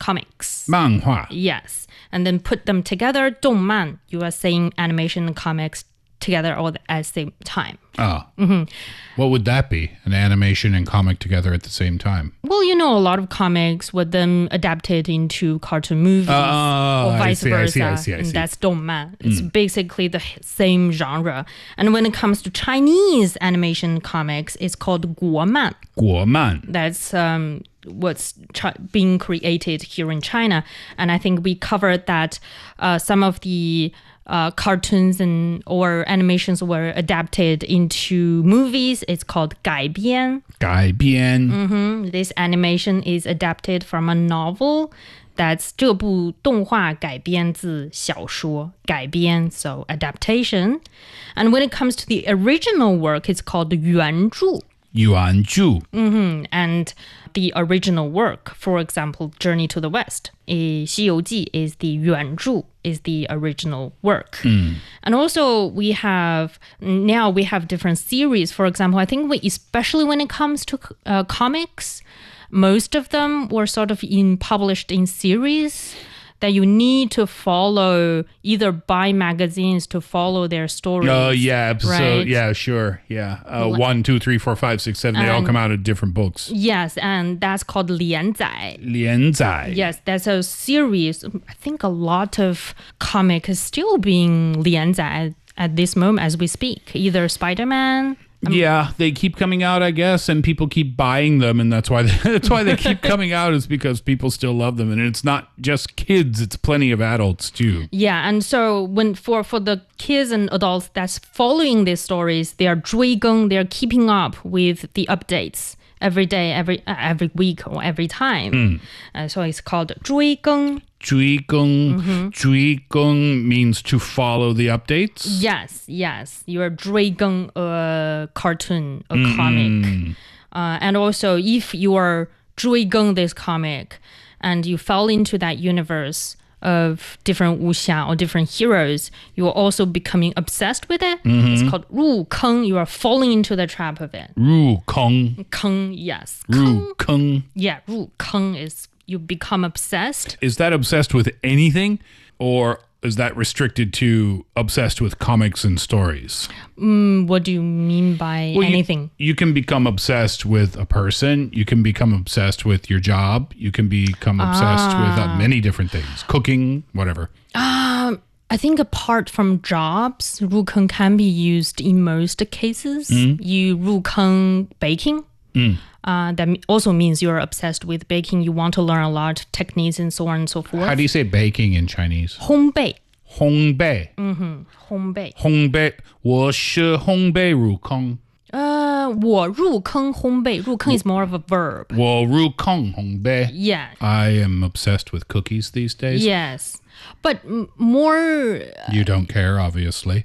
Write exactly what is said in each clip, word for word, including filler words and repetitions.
comics. 漫画 Yes. And then put them together, 动漫. You are saying animation and comics together all at the same time. Oh. Mm-hmm. What would that be? An animation and comic together at the same time? Well, you know, a lot of comics were then adapted into cartoon movies oh, or vice I see, versa. I see, I see, I see. And that's 动漫. It's mm. basically the same genre. And when it comes to Chinese animation comics, it's called 国漫. 国漫. That's um, what's ch- being created here in China. And I think we covered that uh, some of the Uh, cartoons and or animations were adapted into movies. It's called 改编. 改编. Mm-hmm. This animation is adapted from a novel. That's 这部动画改编自小说改编, so adaptation. And when it comes to the original work, it's called 原著. 原著. Mm-hmm. And the original work, for example, Journey to the West, 西游记 is the 原著, is the original work. Mm. And also we have, now we have different series. For example, I think we, especially when it comes to uh, comics, most of them were sort of in published in series that you need to follow, either buy magazines to follow their stories. Oh, yeah, episode. Right? Yeah, sure. Yeah. Uh, one, two, three, four, five, six, seven. They and, all come out in different books. Yes, and that's called 连载. 连载. Yes, that's a series. I think a lot of comic is still being 连载 at, at this moment as we speak. Either Spider-Man. Um, yeah, they keep coming out, I guess, and people keep buying them, and that's why they, that's why they keep coming out, is because people still love them, and it's not just kids; it's plenty of adults too. Yeah, and so when for for the kids and adults that's following these stories, they are 追更, they are keeping up with the updates every day, every uh, every week or every time. Mm. Uh, so it's called 追更. 追更, mm-hmm. 追更 means to follow the updates. Yes, yes. You are 追更 a cartoon, a mm-hmm. comic. Uh, and also, if you are 追更 this comic and you fell into that universe of different wuxia or different heroes, you are also becoming obsessed with it. Mm-hmm. It's called 入坑. You are falling into the trap of it. 入坑. 坑, yes. 入坑. Yeah, 入坑 is you become obsessed. Is that obsessed with anything, or is that restricted to obsessed with comics and stories? Mm, what do you mean by well, anything? You, you can become obsessed with a person. You can become obsessed with your job. You can become obsessed ah. with uh, many different things. Cooking, whatever. Um, I think apart from jobs, 入坑 can be used in most cases. Mm. You 入坑 baking. Mm. Uh, that also means you're obsessed with baking. You want to learn a lot of techniques and so on and so forth. How do you say baking in Chinese? 烘焙. 烘焙. Mm-hmm. 烘焙. 烘焙。我是烘焙入坑。 Uh, 我入坑烘焙. 入坑 is more of a verb. 我入坑烘焙. Yeah. I am obsessed with cookies these days. Yes. But m- more... You don't care, obviously.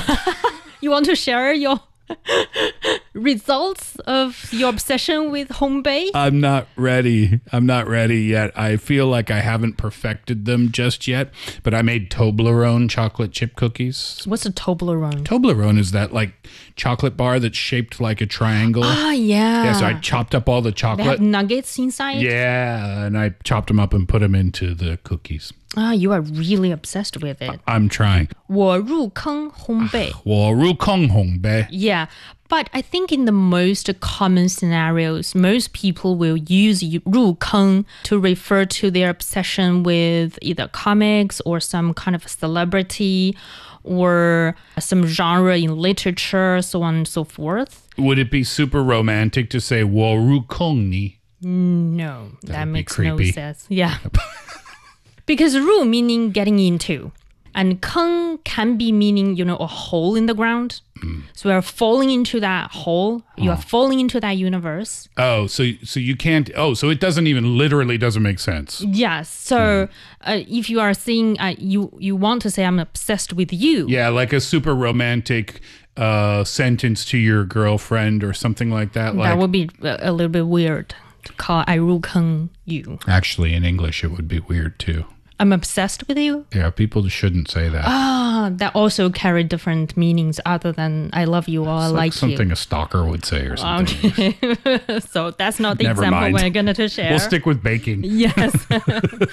You want to share your... results of your obsession with 烘焙? I'm not ready. I'm not ready yet. I feel like I haven't perfected them just yet, but I made Toblerone chocolate chip cookies. What's a Toblerone? Toblerone is that like chocolate bar that's shaped like a triangle. Ah, yeah. Yeah, so I chopped up all the chocolate. They have nuggets inside? Yeah, and I chopped them up and put them into the cookies. Ah, you are really obsessed with it. I'm trying. 我入坑烘焙. 我入坑烘焙. Yeah, but I think in the most common scenarios, most people will use 入坑 to refer to their obsession with either comics or some kind of celebrity or some genre in literature, so on and so forth. Would it be super romantic to say 我入坑你? No, that, that makes no sense. Yeah. Because 入 meaning getting into, and 坑 can be meaning, you know, a hole in the ground. Mm. So we are falling into that hole. You are falling into that universe. Oh, so so you can't. Oh, so it doesn't even literally doesn't make sense. Yes. So mm. uh, if you are saying uh, you you want to say I'm obsessed with you. Yeah, like a super romantic uh, sentence to your girlfriend or something like that. Like, that would be a little bit weird to call I入坑 you. Actually, in English, it would be weird too. I'm obsessed with you? Yeah, people shouldn't say that. Ah, that also carry different meanings other than I love you or I like, like something you. Something a stalker would say or something. Okay. So that's not the Never example mind. we're going to share. We'll stick with baking. Yes.